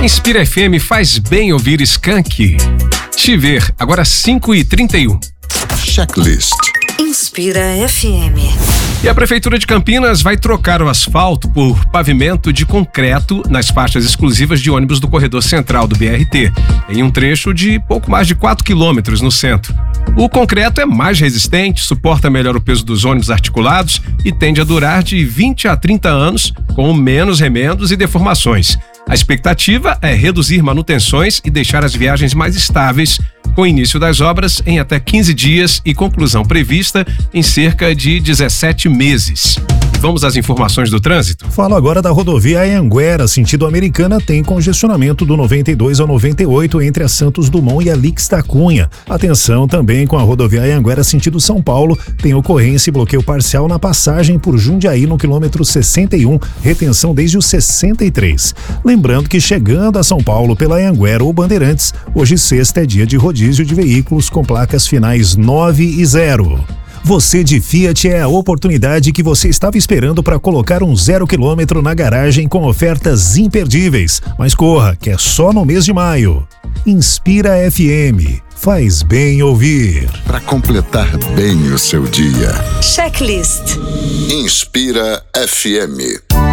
Inspira FM, faz bem ouvir Skank. Te ver, agora 5h31. Checklist. Inspira FM. E a Prefeitura de Campinas vai trocar o asfalto por pavimento de concreto nas faixas exclusivas de ônibus do corredor central do BRT, em um trecho de pouco mais de 4 quilômetros no centro. O concreto é mais resistente, suporta melhor o peso dos ônibus articulados e tende a durar de 20 a 30 anos, com menos remendos e deformações. A expectativa é reduzir manutenções e deixar as viagens mais estáveis, com início das obras em até 15 dias e conclusão prevista em cerca de 17 meses. Vamos às informações do trânsito? Falo agora da rodovia Anhanguera, sentido Americana, tem congestionamento do 92 ao 98 entre a Santos Dumont e a Lix da Cunha. Atenção também com a rodovia Anhanguera, sentido São Paulo, tem ocorrência e bloqueio parcial na passagem por Jundiaí no quilômetro 61, retenção desde o 63. Lembrando que chegando a São Paulo pela Anhanguera ou Bandeirantes, hoje sexta é dia de rodízio de veículos com placas finais 9 e 0. Você de Fiat é a oportunidade que você estava esperando para colocar um 0 km na garagem com ofertas imperdíveis. Mas corra, que é só no mês de maio. Inspira FM. Faz bem ouvir. Para completar bem o seu dia. Checklist. Inspira FM.